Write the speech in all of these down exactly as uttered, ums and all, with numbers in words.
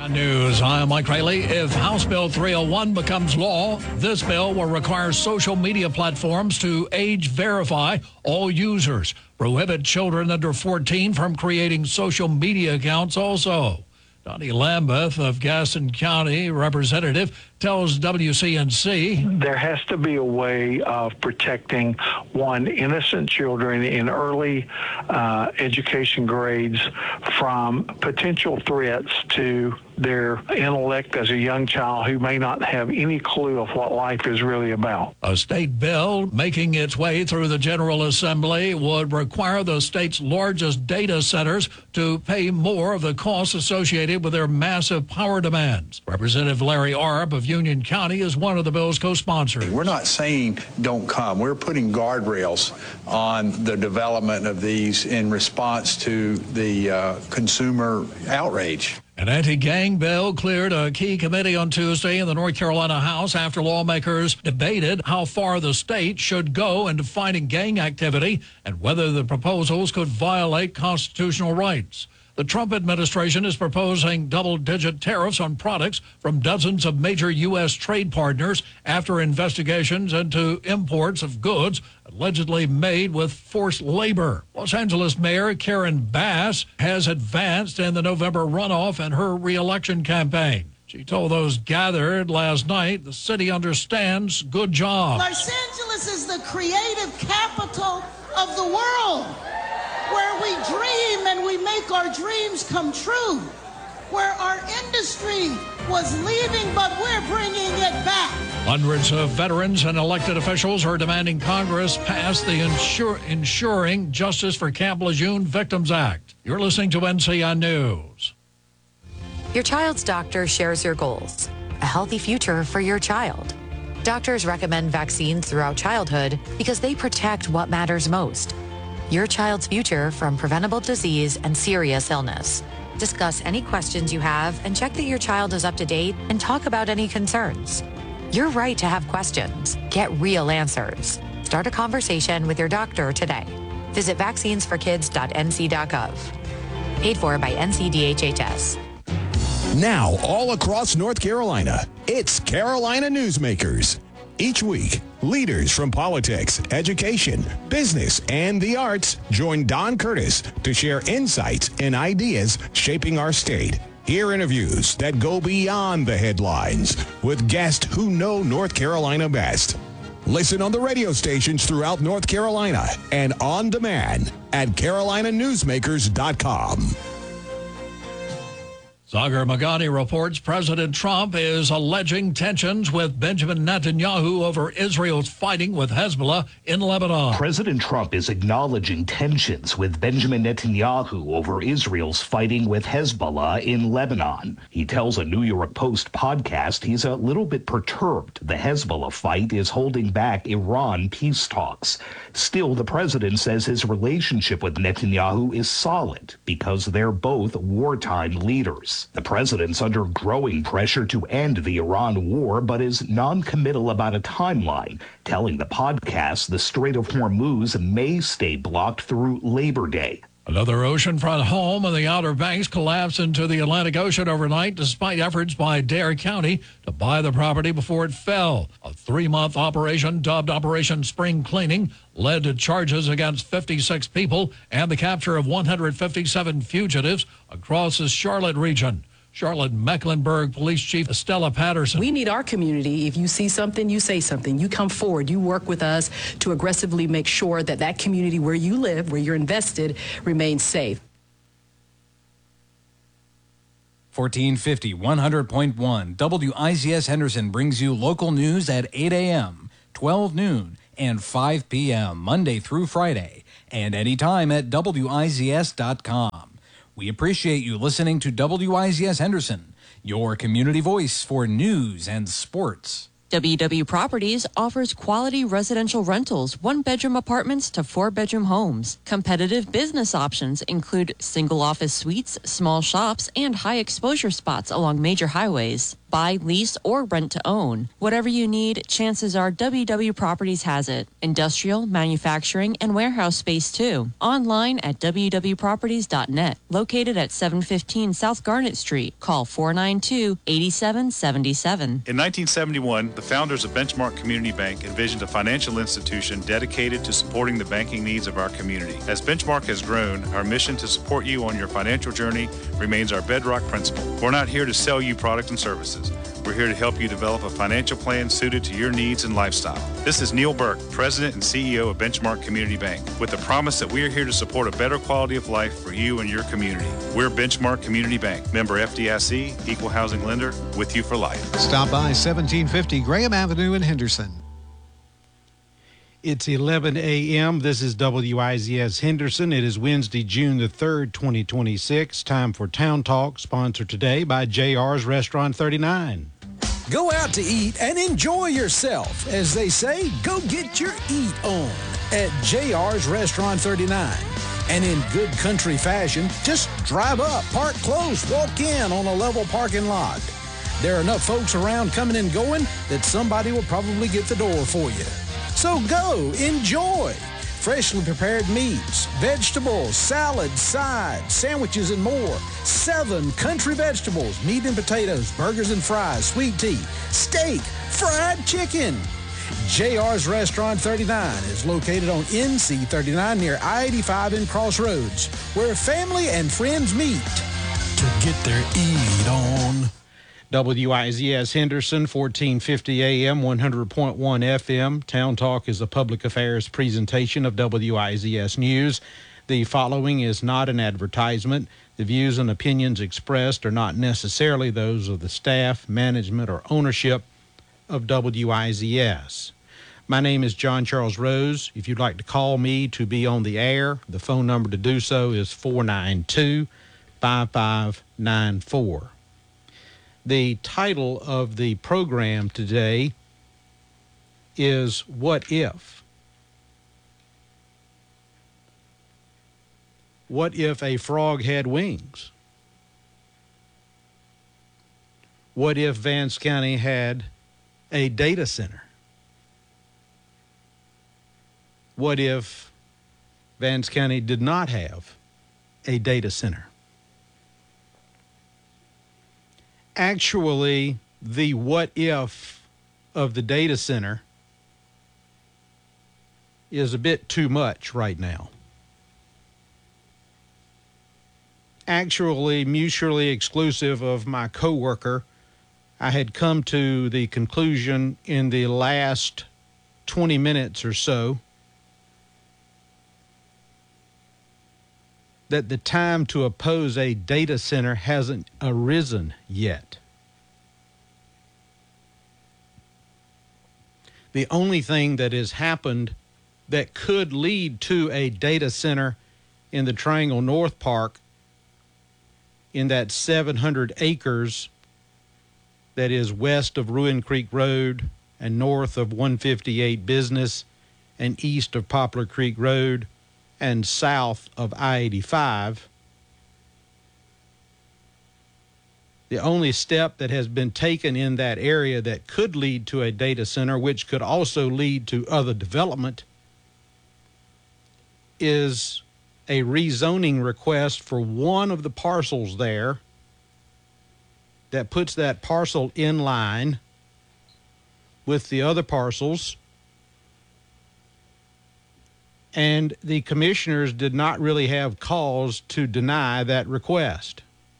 News. I'm Mike Rayleigh. If House Bill three oh one becomes law, this bill will require social media platforms to age verify all users, prohibit children under fourteen from creating social media accounts also. Donnie Lambeth of Gaston County, representative, tells W C N C. There has to be a way of protecting, one, innocent children in early uh, education grades from potential threats to their intellect as a young child who may not have any clue of what life is really about. A state bill making its way through the General Assembly would require the state's largest data centers to pay more of the costs associated with their massive power demands. Representative Larry Arp of Union County is one of the bill's co-sponsors. We're not saying don't come. We're putting guardrails on the development of these in response to the uh, consumer outrage. An anti-gang bill cleared a key committee on Tuesday in the North Carolina House after lawmakers debated how far the state should go in defining gang activity and whether the proposals could violate constitutional rights. The Trump administration is proposing double-digit tariffs on products from dozens of major U S trade partners after investigations into imports of goods allegedly made with forced labor. Los Angeles Mayor Karen Bass has advanced in the November runoff in her re-election campaign. She told those gathered last night the city understands good job. Los Angeles is the creative capital of the world, where we dream and we make our dreams come true, where our industry was leaving, but we're bringing it back. Hundreds of veterans and elected officials are demanding Congress pass the Insur- Ensuring Justice for Camp Lejeune Victims Act. You're listening to N C N News. Your child's doctor shares your goals, a healthy future for your child. Doctors recommend vaccines throughout childhood because they protect what matters most: your child's future from preventable disease and serious illness. Discuss any questions you have and check that your child is up to date and talk about any concerns. You're right to have questions. Get real answers. Start a conversation with your doctor today. Visit vaccines for kids dot n c dot gov. Paid for by N C D H H S. Now, all across North Carolina, it's Carolina Newsmakers. Each week, leaders from politics, education, business, and the arts join Don Curtis to share insights and ideas shaping our state. Hear interviews that go beyond the headlines with guests who know North Carolina best. Listen on the radio stations throughout North Carolina and on demand at carolina newsmakers dot com. Sagar Magani reports President Trump is alleging tensions with Benjamin Netanyahu over Israel's fighting with Hezbollah in Lebanon. President Trump is acknowledging tensions with Benjamin Netanyahu over Israel's fighting with Hezbollah in Lebanon. He tells a New York Post podcast he's a little bit perturbed the Hezbollah fight is holding back Iran peace talks. Still, the president says his relationship with Netanyahu is solid because they're both wartime leaders. The president's under growing pressure to end the Iran war, but is non-committal about a timeline, telling the podcast the Strait of Hormuz may stay blocked through Labor Day. Another oceanfront home in the Outer Banks collapsed into the Atlantic Ocean overnight despite efforts by Dare County to buy the property before it fell. A three-month operation dubbed Operation Spring Cleaning led to charges against fifty-six people and the capture of one hundred fifty-seven fugitives across the Charlotte region. Charlotte-Mecklenburg Police Chief Estella Patterson. We need our community. If you see something, you say something. You come forward. You work with us to aggressively make sure that that community where you live, where you're invested, remains safe. fourteen fifty, one hundred point one W I Z S Henderson brings you local news at eight a.m., twelve noon, and five p.m. Monday through Friday, and anytime at W I Z S dot com. We appreciate you listening to W I Z S Henderson, your community voice for news and sports. W W Properties offers quality residential rentals, one-bedroom apartments to four-bedroom homes. Competitive business options include single office suites, small shops, and high-exposure spots along major highways. buy, lease, or rent to own. Whatever you need, chances are W W Properties has it. Industrial, manufacturing, and warehouse space too. Online at w w properties dot net. Located at seven fifteen South Garnet Street. Call four nine two, eight seven seven seven. In nineteen seventy-one, the founders of Benchmark Community Bank envisioned a financial institution dedicated to supporting the banking needs of our community. As Benchmark has grown, our mission to support you on your financial journey remains our bedrock principle. We're not here to sell you products and services. We're here to help you develop a financial plan suited to your needs and lifestyle. This is Neil Burke, President and C E O of Benchmark Community Bank, with the promise that we are here to support a better quality of life for you and your community. We're Benchmark Community Bank, member F D I C, equal housing lender, with you for life. Stop by seventeen fifty Graham Avenue in Henderson. It's eleven a.m. This is W I Z S Henderson. It is Wednesday, June the third, twenty twenty-six. Time for Town Talk, sponsored today by J R's Restaurant thirty-nine. Go out to eat and enjoy yourself. As they say, go get your eat on at J R's Restaurant thirty-nine. And in good country fashion, just drive up, park close, walk in on a level parking lot. There are enough folks around coming and going that somebody will probably get the door for you. So go, enjoy. Freshly prepared meats, vegetables, salads, sides, sandwiches, and more. Seven country vegetables, meat and potatoes, burgers and fries, sweet tea, steak, fried chicken. J R's Restaurant thirty-nine is located on N C thirty-nine near I eighty-five in Crossroads, where family and friends meet to get their eat on. W I Z S Henderson, fourteen fifty A M, one hundred point one F M. Town Talk is a public affairs presentation of W I Z S News. The following is not an advertisement. The views and opinions expressed are not necessarily those of the staff, management, or ownership of W I Z S. My name is John Charles Rose. If you'd like to call me to be on the air, the phone number to do so is four nine two, five five nine four. The title of the program today is What If? What if a frog had wings? What if Vance County had a data center? What if Vance County did not have a data center? Actually, the what if of the data center is a bit too much right now. Actually, mutually exclusive of my coworker, I had come to the conclusion in the last twenty minutes or so that the time to oppose a data center hasn't arisen yet. The only thing that has happened that could lead to a data center in the Triangle North Park, in that seven hundred acres that is west of Ruin Creek Road and north of one fifty-eight Business and east of Poplar Creek Road and south of I eighty-five, the only step that has been taken in that area that could lead to a data center, which could also lead to other development, is a rezoning request for one of the parcels there that puts that parcel in line with the other parcels. And the commissioners did not really have cause to deny that request.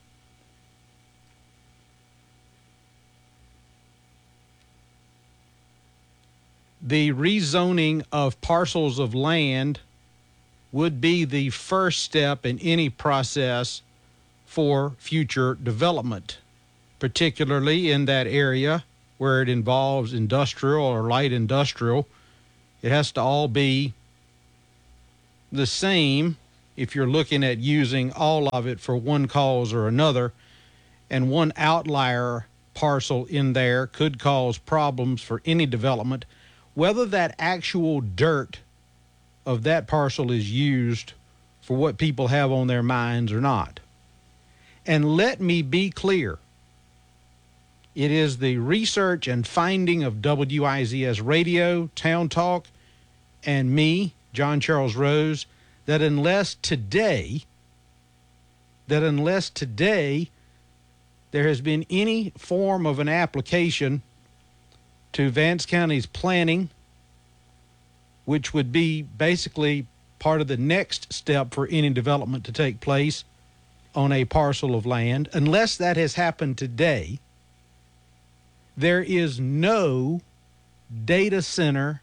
The rezoning of parcels of land would be the first step in any process for future development, particularly in that area where it involves industrial or light industrial. It has to all be the same if you're looking at using all of it for one cause or another, and one outlier parcel in there could cause problems for any development, whether that actual dirt of that parcel is used for what people have on their minds or not. And let me be clear, It is the research and finding of W I Z S Radio, Town Talk, and me, John Charles Rose, that unless today, that unless today there has been any form of an application to Vance County's planning, which would be basically part of the next step for any development to take place on a parcel of land, unless that has happened today, there is no data center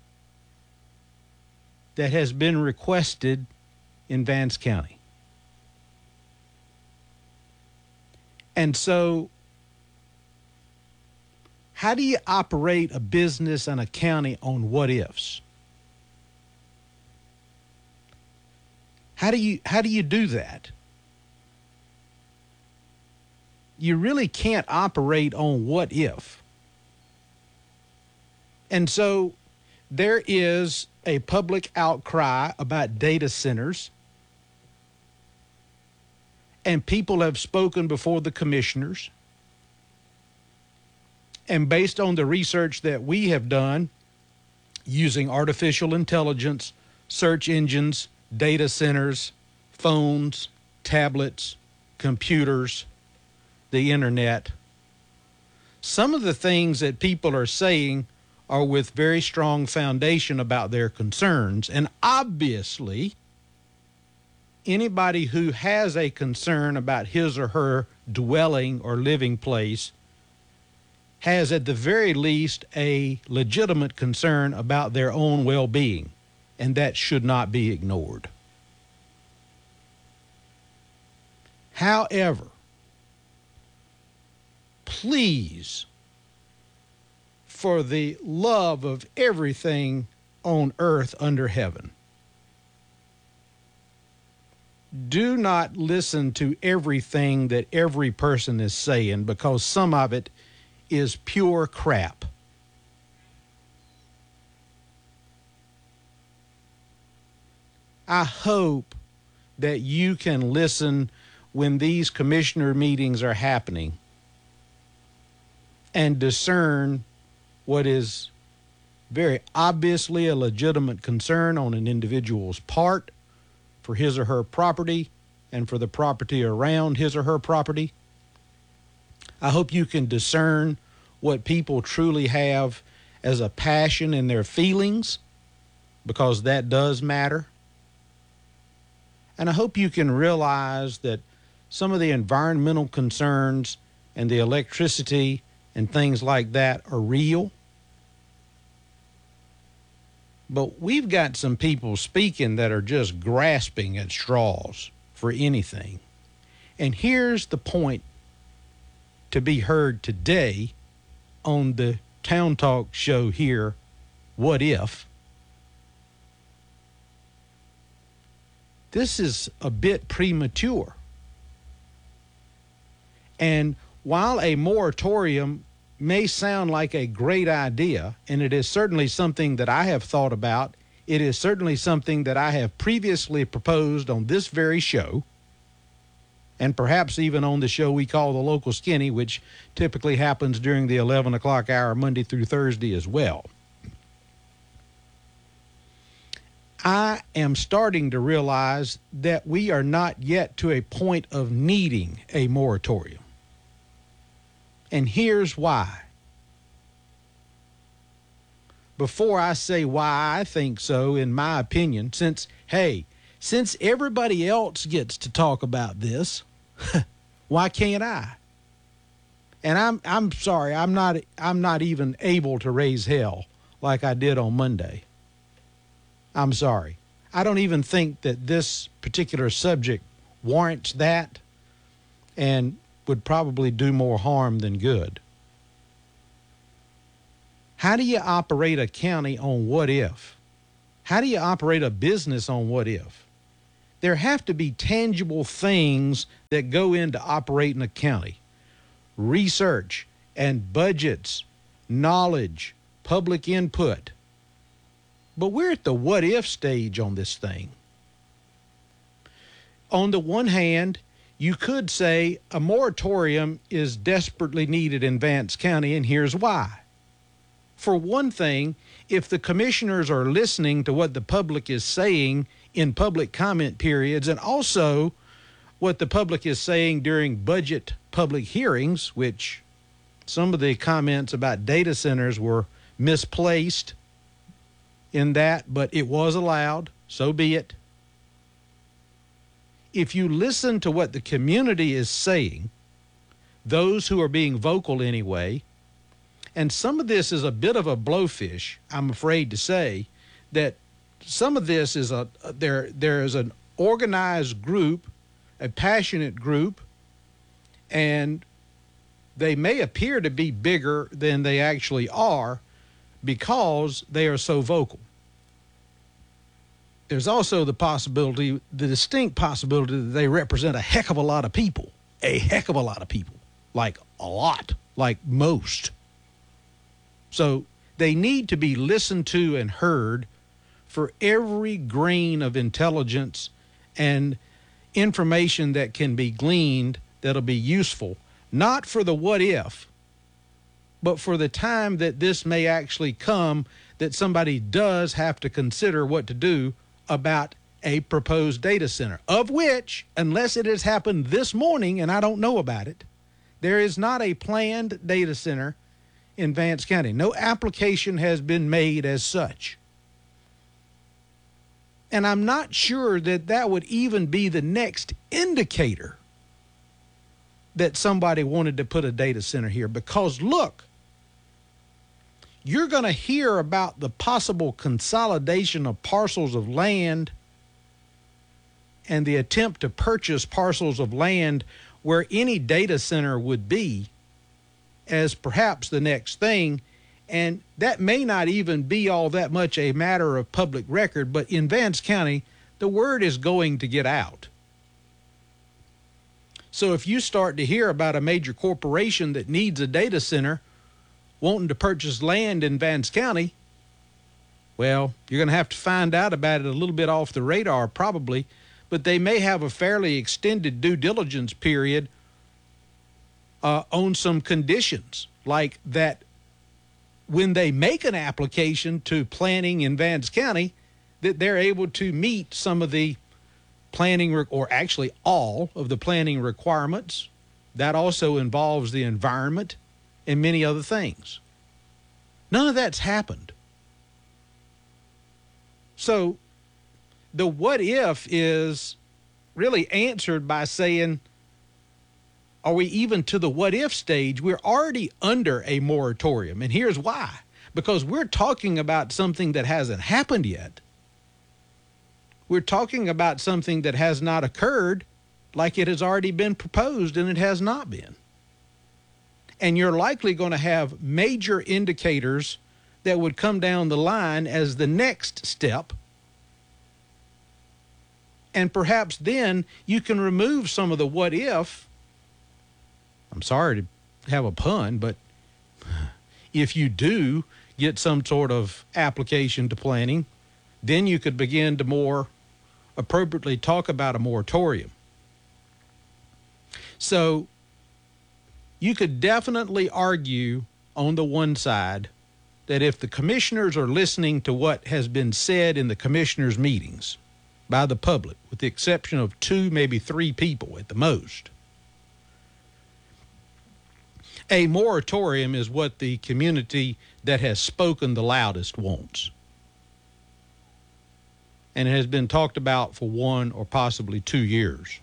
that has been requested in Vance County. And so, how do you operate a business and a county on what ifs? How do you how do you do that? You really can't operate on what if. And so there is a public outcry about data centers, and people have spoken before the commissioners. And based on the research that we have done using artificial intelligence, search engines, data centers, phones, tablets, computers, the internet, some of the things that people are saying are with very strong foundation about their concerns. And obviously, anybody who has a concern about his or her dwelling or living place has at the very least a legitimate concern about their own well-being, and that should not be ignored. However, please, for the love of everything on earth under heaven, do not listen to everything that every person is saying, because some of it is pure crap. I hope that you can listen when these commissioner meetings are happening and discern what is very obviously a legitimate concern on an individual's part for his or her property and for the property around his or her property. I hope you can discern what people truly have as a passion in their feelings, because that does matter. And I hope you can realize that some of the environmental concerns and the electricity and things like that are real. But we've got some people speaking that are just grasping at straws for anything. And here's the point to be heard today on the Town Talk show here, What If? This is a bit premature. And while a moratorium may sound like a great idea, and it is certainly something that I have thought about, it is certainly something that I have previously proposed on this very show, and perhaps even on the show we call The Local Skinny, which typically happens during the eleven o'clock hour Monday through Thursday as well. I am starting to realize that we are not yet to a point of needing a moratorium. And here's why. Before I say why I think so, in my opinion, since, hey, since everybody else gets to talk about this, why can't I? And I'm I'm sorry, I'm not I'm not even able to raise hell like I did on Monday. I'm sorry. I don't even think that this particular subject warrants that, and would probably do more harm than good. How do you operate a county on what if? How do you operate a business on what if? There have to be tangible things that go into operating a county. Research and budgets, knowledge, public input. But we're at the what if stage on this thing. On the one hand, you could say a moratorium is desperately needed in Vance County, and here's why. For one thing, if the commissioners are listening to what the public is saying in public comment periods, and also what the public is saying during budget public hearings, which some of the comments about data centers were misplaced in that, but it was allowed, so be it. If you listen to what the community is saying, those who are being vocal anyway, and some of this is a bit of a blowfish, I'm afraid to say, that some of this is a, there, there is an organized group, a passionate group, and they may appear to be bigger than they actually are because they are so vocal. There's also the possibility, the distinct possibility that they represent a heck of a lot of people, a heck of a lot of people, like a lot, like most. So they need to be listened to and heard for every grain of intelligence and information that can be gleaned that'll be useful, not for the what if, but for the time that this may actually come, that somebody does have to consider what to do about a proposed data center, of which, unless it has happened this morning and I don't know about it, there is not a planned data center in Vance County. No application has been made as such. And I'm not sure that that would even be the next indicator that somebody wanted to put a data center here, because look, you're going to hear about the possible consolidation of parcels of land and the attempt to purchase parcels of land where any data center would be as perhaps the next thing. And that may not even be all that much a matter of public record, but in Vance County, the word is going to get out. So if you start to hear about a major corporation that needs a data center wanting to purchase land in Vance County, well, you're going to have to find out about it a little bit off the radar probably, but they may have a fairly extended due diligence period uh, on some conditions, like that when they make an application to planning in Vance County, that they're able to meet some of the planning, or actually all of the planning requirements. That also involves the environment and many other things. None of that's happened. So the what if is really answered by saying, are we even to the what if stage? We're already under a moratorium. And here's why. Because we're talking about something that hasn't happened yet. We're talking about something that has not occurred, like it has already been proposed and it has not been. And you're likely going to have major indicators that would come down the line as the next step. And perhaps then you can remove some of the what if. I'm sorry to have a pun, but if you do get some sort of application to planning, then you could begin to more appropriately talk about a moratorium. So you could definitely argue on the one side that if the commissioners are listening to what has been said in the commissioners' meetings by the public, with the exception of two, maybe three people at the most, a moratorium is what the community that has spoken the loudest wants. And it has been talked about for one or possibly two years.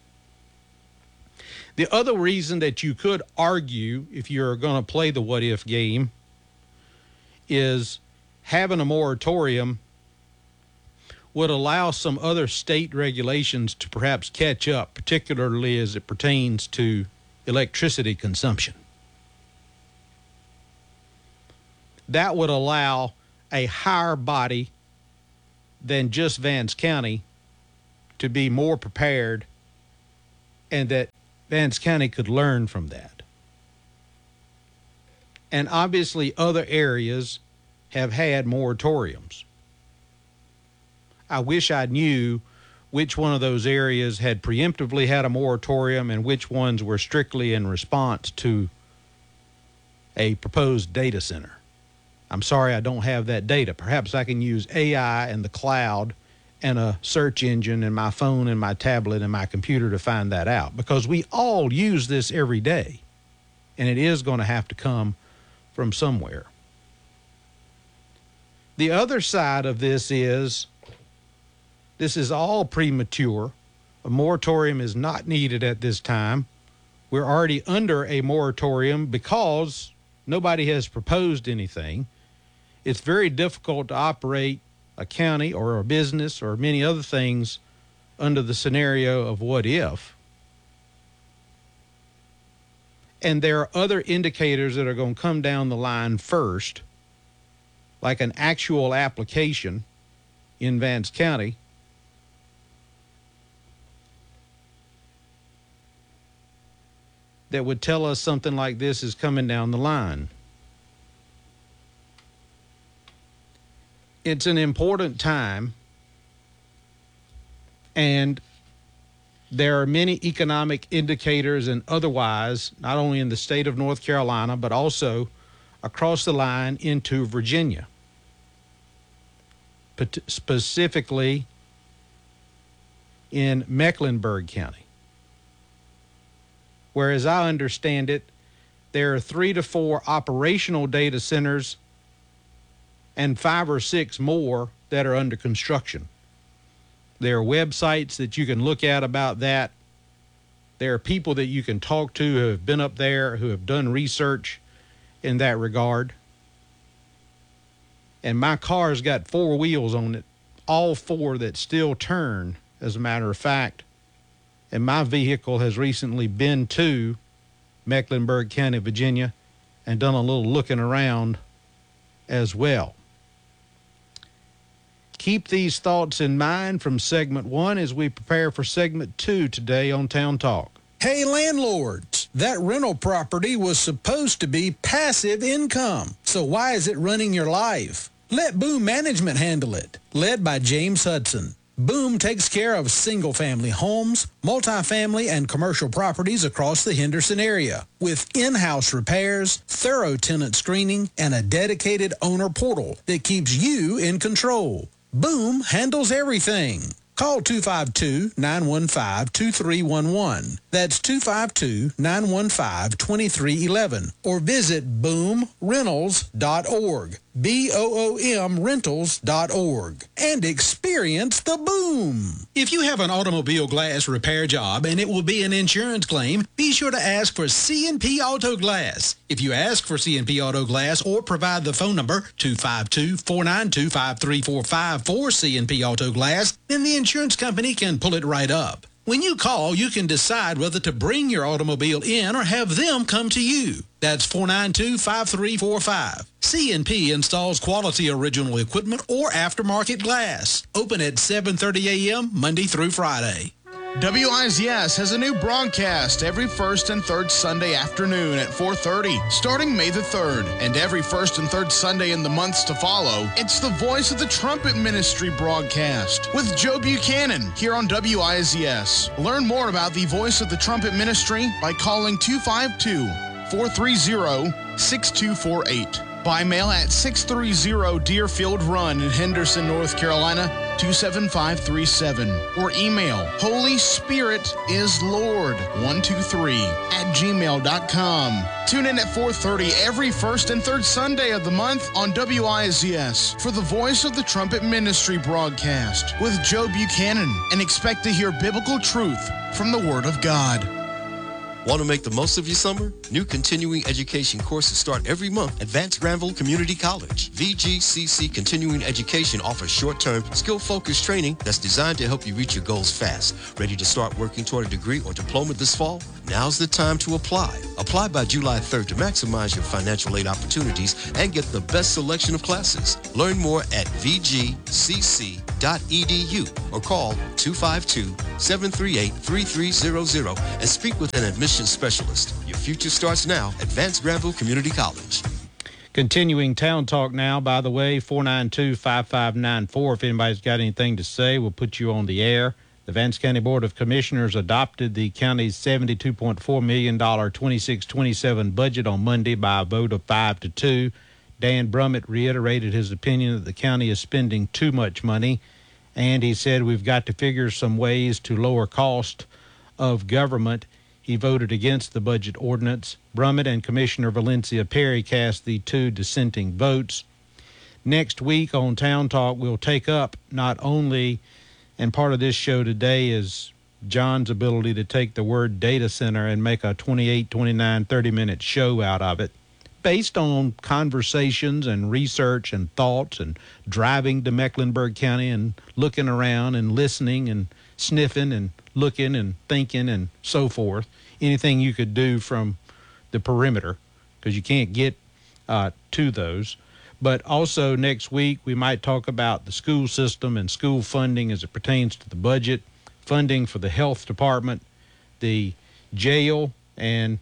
The other reason that you could argue, if you're going to play the what-if game, is having a moratorium would allow some other state regulations to perhaps catch up, particularly as it pertains to electricity consumption. That would allow a higher body than just Vance County to be more prepared, and that Vance County could learn from that. And obviously other areas have had moratoriums. I wish I knew which one of those areas had preemptively had a moratorium and which ones were strictly in response to a proposed data center. I'm sorry I don't have that data. Perhaps I can use A I and the cloud and a search engine and my phone and my tablet and my computer to find that out, because we all use this every day, and it is going to have to come from somewhere. The other side of this is this is all premature. A moratorium is not needed at this time. We're already under a moratorium because nobody has proposed anything. It's very difficult to operate a county or a business or many other things under the scenario of what if. And there are other indicators that are going to come down the line first, like an actual application in Vance County that would tell us something like this is coming down the line. It's an important time, and there are many economic indicators and otherwise, not only in the state of North Carolina, but also across the line into Virginia, specifically in Mecklenburg County, where, as I understand it, there are three to four operational data centers and five or six more that are under construction. There are websites that you can look at about that. There are people that you can talk to who have been up there, who have done research in that regard. And my car's got four wheels on it, all four that still turn, as a matter of fact. And my vehicle has recently been to Mecklenburg County, Virginia, and done a little looking around as well. Keep these thoughts in mind from segment one as we prepare for segment two today on Town Talk. Hey, landlords, that rental property was supposed to be passive income. So why is it running your life? Let Boom Management handle it. Led by James Hudson, Boom takes care of single-family homes, multifamily, and commercial properties across the Henderson area with in-house repairs, thorough tenant screening, and a dedicated owner portal that keeps you in control. Boom handles everything. Call two five two, nine one five, two three one one. That's two five two, nine one five, two three one one. Or visit boom rentals dot org. B O O M rentals dot org. And experience the boom. If you have an automobile glass repair job and it will be an insurance claim, be sure to ask for C and P Auto Glass. If you ask for C and P Auto Glass or provide the phone number two five two, four nine two, five three four five for C and P Auto Glass, then the insurance company can pull it right up. When you call, you can decide whether to bring your automobile in or have them come to you. That's four nine two, five three four five. C and P installs quality original equipment or aftermarket glass. Open at seven thirty a.m. Monday through Friday. W I Z S has a new broadcast every first and third Sunday afternoon at four thirty, starting May the third. And every first and third Sunday in the months to follow, it's the Voice of the Trumpet Ministry broadcast with Joe Buchanan here on W I Z S. Learn more about the Voice of the Trumpet Ministry by calling two five two, four three zero, six two four eight. By mail at six thirty Deerfield Run in Henderson, North Carolina, two seven five three seven. Or email Holy Spirit is Lord one two three at gmail dot com. Tune in at four thirty every first and third Sunday of the month on W I Z S for the Voice of the Trumpet Ministry broadcast with Joe Buchanan, and expect to hear biblical truth from the Word of God. Want to make the most of your summer? New continuing education courses start every month at Vance Granville Community College. V G C C Continuing Education offers short-term, skill-focused training that's designed to help you reach your goals fast. Ready to start working toward a degree or diploma this fall? Now's the time to apply. Apply by July third to maximize your financial aid opportunities and get the best selection of classes. Learn more at v g c c dot e d u or call two five two, seven three eight, three three zero zero and speak with an admissions specialist. Your future starts now at Vance Granville Community College. Continuing Town Talk now, by the way, four nine two, five five nine four. If anybody's got anything to say, we'll put you on the air. The Vance County Board of Commissioners adopted the county's seventy-two point four million dollars twenty-six twenty-seven budget on Monday by a vote of five to two. Dan Brummett reiterated his opinion that the county is spending too much money, and he said we've got to figure some ways to lower cost of government. He voted against the budget ordinance. Brummett and Commissioner Valencia Perry cast the two dissenting votes. Next week on Town Talk, we'll take up not only, and part of this show today is John's ability to take the word data center and make a twenty-eight, twenty-nine, thirty-minute show out of it, based on conversations and research and thoughts and driving to Mecklenburg County and looking around and listening and sniffing and looking and thinking and so forth. Anything you could do from the perimeter, because you can't get uh, to those. But also next week, we might talk about the school system and school funding as it pertains to the budget, funding for the health department, the jail, and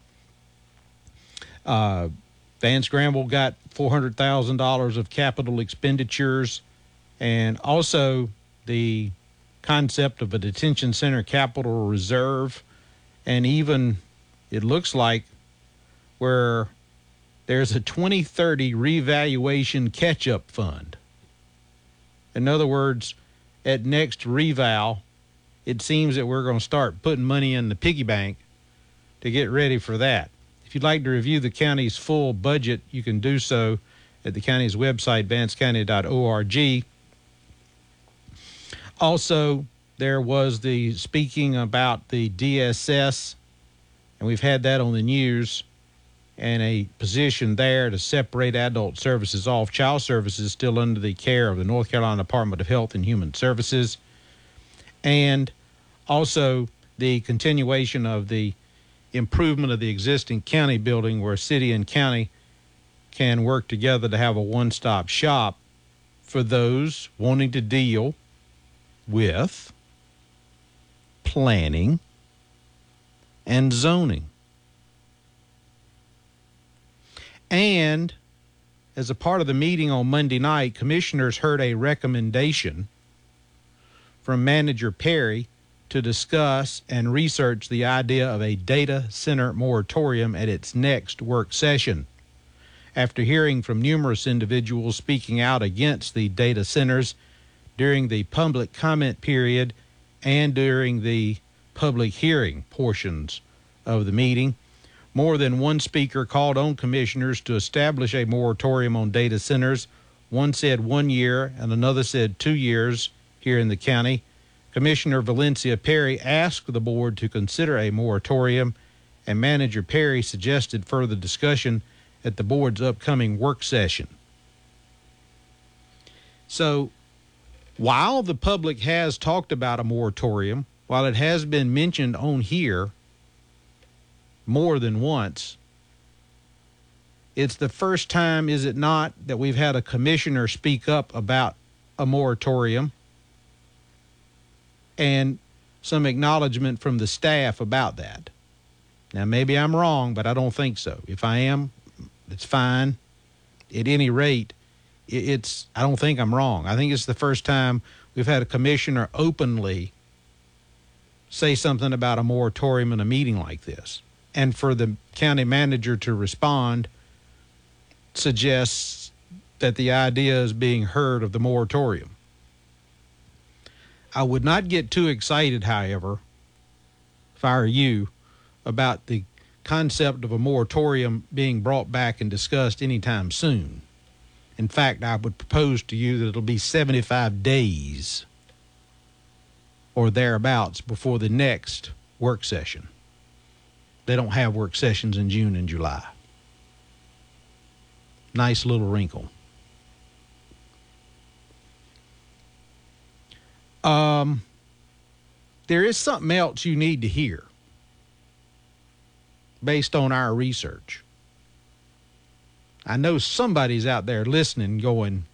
uh, Vance Granville got four hundred thousand dollars of capital expenditures, and also the concept of a detention center capital reserve, and even it looks like where there's a twenty thirty revaluation catch-up fund. In other words, at next reval, it seems that we're going to start putting money in the piggy bank to get ready for that. If you'd like to review the county's full budget, you can do so at the county's website, vance county dot org. Also, there was the speaking about the D S S, and we've had that on the news, and a position there to separate adult services off. Child services still under the care of the North Carolina Department of Health and Human Services. And also the continuation of the improvement of the existing county building where city and county can work together to have a one-stop shop for those wanting to deal with planning and zoning. And as a part of the meeting on Monday night, commissioners heard a recommendation from Manager Perry to discuss and research the idea of a data center moratorium at its next work session. After hearing from numerous individuals speaking out against the data centers during the public comment period and during the public hearing portions of the meeting, more than one speaker called on commissioners to establish a moratorium on data centers. One said one year and another said two years here in the county. Commissioner Valencia Perry asked the board to consider a moratorium, and Manager Perry suggested further discussion at the board's upcoming work session. So while the public has talked about a moratorium, while it has been mentioned on here more than once, it's the first time, is it not, that we've had a commissioner speak up about a moratorium and some acknowledgement from the staff about that. Now, maybe I'm wrong, but I don't think so. If I am, it's fine. At any rate, it's, I don't think I'm wrong. I think it's the first time we've had a commissioner openly say something about a moratorium in a meeting like this. And for the county manager to respond suggests that the idea is being heard of the moratorium. I would not get too excited, however, if I were you, about the concept of a moratorium being brought back and discussed anytime soon. In fact, I would propose to you that it'll be seventy-five days or thereabouts before the next work session. They don't have work sessions in June and July. Nice little wrinkle. Um, there is something else you need to hear based on our research. I know somebody's out there listening going,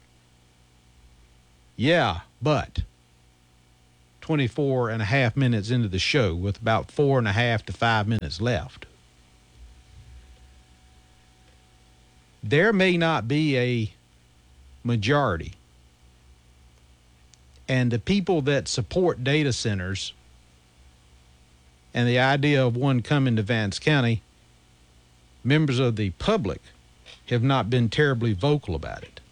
yeah, but twenty-four and a half minutes into the show with about four and a half to five minutes left. There may not be a majority And the people that support data centers and the idea of one coming to Vance County, members of the public have not been terribly vocal about it.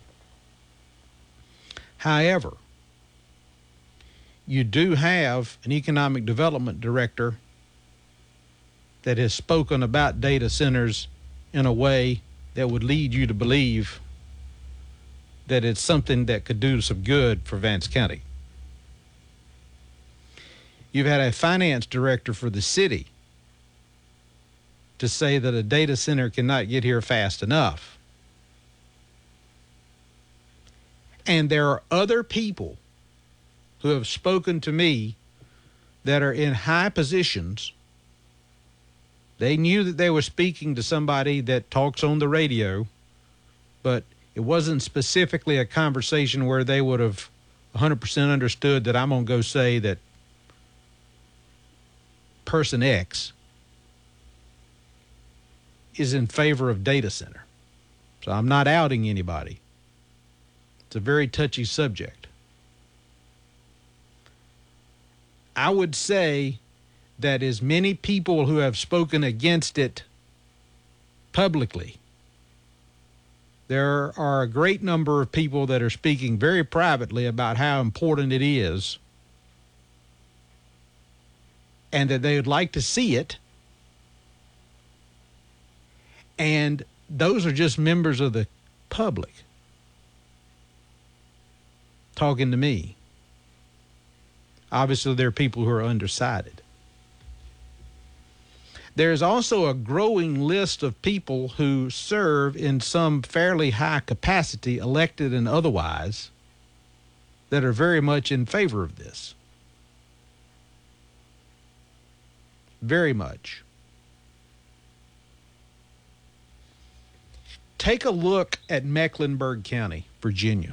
However, you do have an economic development director that has spoken about data centers in a way that would lead you to believe that it's something that could do some good for Vance County. You've had a finance director for the city to say that a data center cannot get here fast enough. And there are other people who have spoken to me that are in high positions. They knew that they were speaking to somebody that talks on the radio, but it wasn't specifically a conversation where they would have one hundred percent understood that I'm going to go say that person X is in favor of data center. So I'm not outing anybody. It's a very touchy subject. I would say that as many people who have spoken against it publicly, there are a great number of people that are speaking very privately about how important it is and that they would like to see it. And those are just members of the public talking to me. Obviously, there are people who are undecided. There's also a growing list of people who serve in some fairly high capacity, elected and otherwise, that are very much in favor of this. Very much. Take a look at Mecklenburg County, Virginia.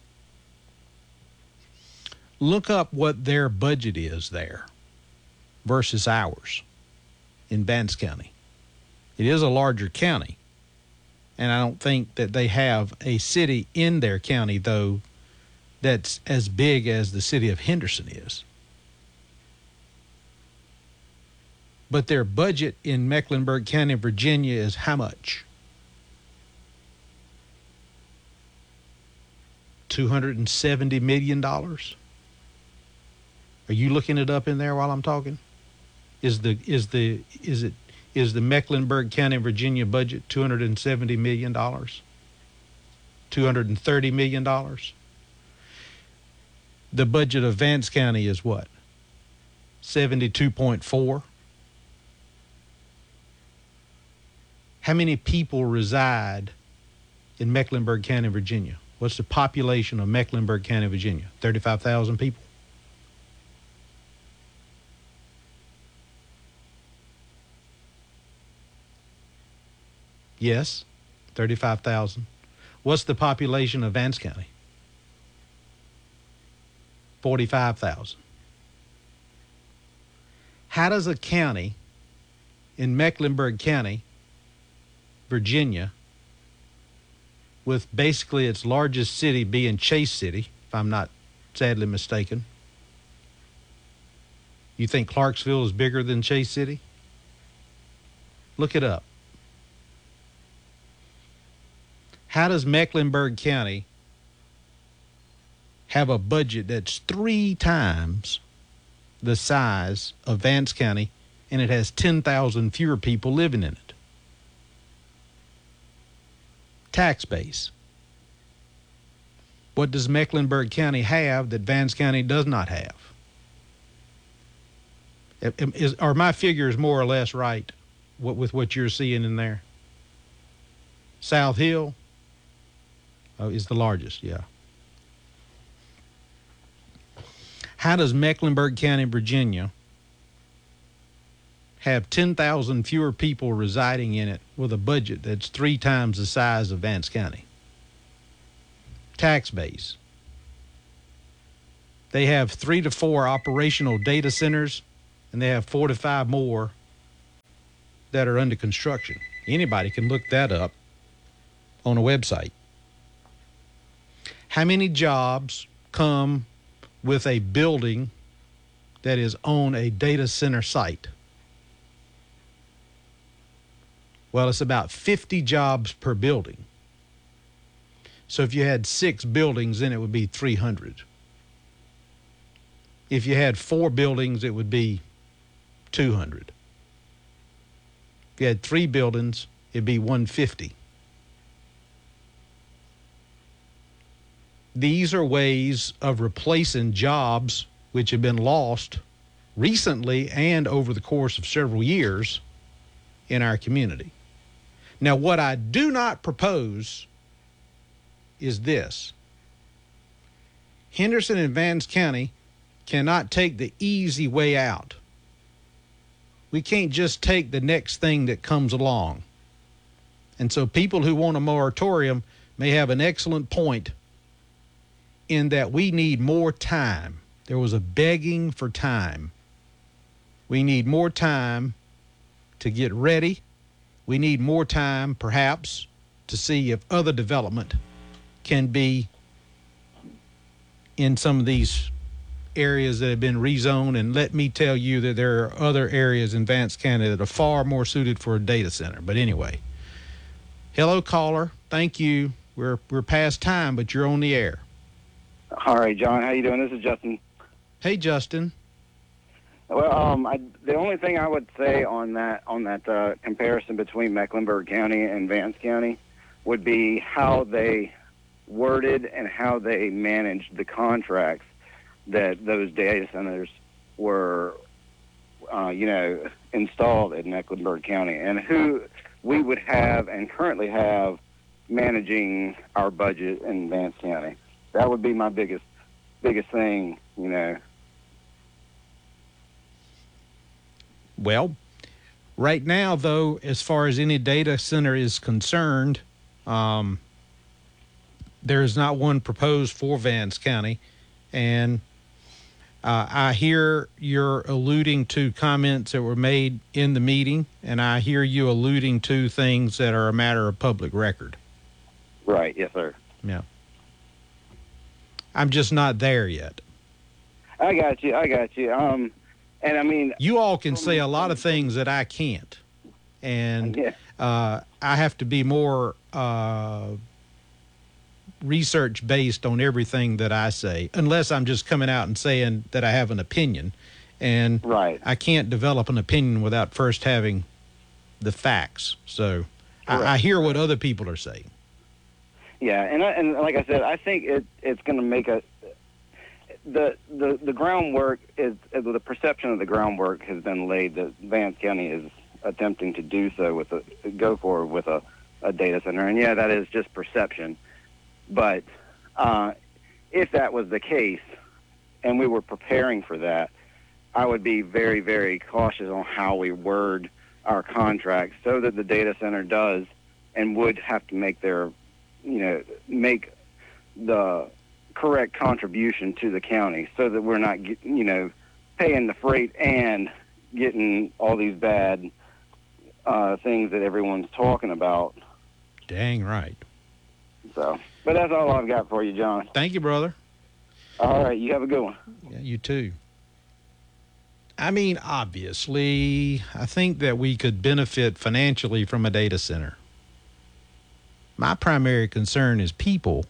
Look up what their budget is there versus ours in Vance County. It is a larger county, and I don't think that they have a city in their county, though, that's as big as the city of Henderson is. But their budget in Mecklenburg County, Virginia is how much? two hundred seventy million dollars? Are you looking it up in there while I'm talking? Is the is the is it is the Mecklenburg County, Virginia budget two hundred seventy million dollars? two hundred thirty million dollars? The budget of Vance County is what? seventy-two point four? How many people reside in Mecklenburg County, Virginia? What's the population of Mecklenburg County, Virginia? thirty-five thousand people? Yes, thirty-five thousand. What's the population of Vance County? forty-five thousand. How does a county in Mecklenburg County, Virginia, with basically its largest city being Chase City, if I'm not sadly mistaken, you think Clarksville is bigger than Chase City? Look it up. How does Mecklenburg County have a budget that's three times the size of Vance County, and it has ten thousand fewer people living in it? Tax base. What does Mecklenburg County have that Vance County does not have? Is, are my figures more or less right with what you're seeing in there? South Hill oh, is the largest, yeah. How does Mecklenburg County, Virginia, have ten thousand fewer people residing in it with a budget that's three times the size of Vance County? Tax base. They have three to four operational data centers, and they have four to five more that are under construction. Anybody can look that up on a website. How many jobs come with a building that is on a data center site? Well, it's about fifty jobs per building. So if you had six buildings, then it would be three hundred. If you had four buildings, it would be two hundred. If you had three buildings, it'd be one hundred fifty. These are ways of replacing jobs which have been lost recently and over the course of several years in our community. Now, what I do not propose is this. Henderson and Vance County cannot take the easy way out. We can't just take the next thing that comes along. And so people who want a moratorium may have an excellent point in that we need more time. There was a begging for time. We need more time to get ready. We need more time, perhaps, to see if other development can be in some of these areas that have been rezoned. And let me tell you that there are other areas in Vance County that are far more suited for a data center. But anyway, hello, caller. Thank you. We're we're past time, but you're on the air. All right, John. How you doing? This is Justin. Hey, Justin. Well, um, I, the only thing I would say on that on that uh, comparison between Mecklenburg County and Vance County would be how they worded and how they managed the contracts that those data centers were, uh, you know, installed in Mecklenburg County, and who we would have and currently have managing our budget in Vance County. That would be my biggest biggest thing, you know. Well, right now, though, as far as any data center is concerned, um, there is not one proposed for Vance County. And uh, I hear you're alluding to comments that were made in the meeting, and I hear you alluding to things that are a matter of public record. Right, yes, sir. Yeah. I'm just not there yet. I got you, I got you. Um, and I mean... You all can say a lot of things that I can't. And yeah. uh, I have to be more uh, research-based on everything that I say, unless I'm just coming out and saying that I have an opinion. And right. I can't develop an opinion without first having the facts. So I, I hear what other people are saying. Yeah, and I, and like I said, I think it it's going to make a the the the groundwork is the perception of the groundwork has been laid that Vance County is attempting to do so with a go forward with a, a data center, and yeah, that is just perception. But uh, if that was the case, and we were preparing for that, I would be very very cautious on how we word our contracts so that the data center does and would have to make their you know, make the correct contribution to the county so that we're not, you know, paying the freight and getting all these bad uh, things that everyone's talking about. Dang right. So, but that's all I've got for you, John. Thank you, brother. All right, you have a good one. Yeah, you too. I mean, obviously, I think that we could benefit financially from a data center. My primary concern is people.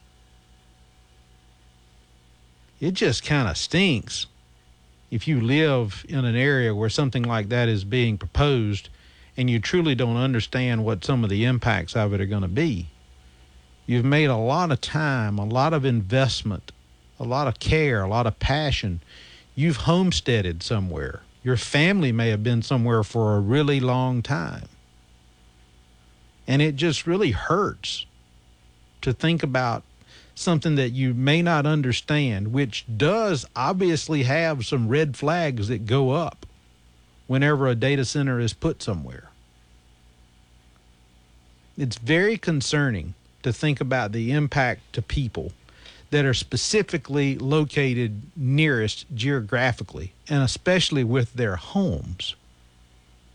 It just kind of stinks if you live in an area where something like that is being proposed and you truly don't understand what some of the impacts of it are going to be. You've made a lot of time, a lot of investment, a lot of care, a lot of passion. You've homesteaded somewhere. Your family may have been somewhere for a really long time. And it just really hurts to think about something that you may not understand, which does obviously have some red flags that go up whenever a data center is put somewhere. It's very concerning to think about the impact to people that are specifically located nearest geographically, and especially with their homes.